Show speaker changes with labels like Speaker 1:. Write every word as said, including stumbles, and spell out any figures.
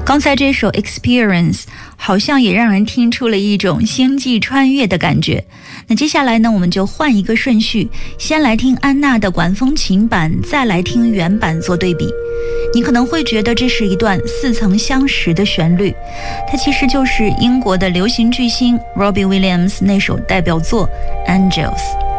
Speaker 1: 刚才这首 Experience 好像也让人听出了一种星际穿越的感觉。那接下来呢，我们就换一个顺序，先来听安娜的管风琴版，再来听原版做对比。你可能会觉得这是一段似曾相识的旋律，它其实就是英国的流行巨星 Robbie Williams 那首代表作 Angels。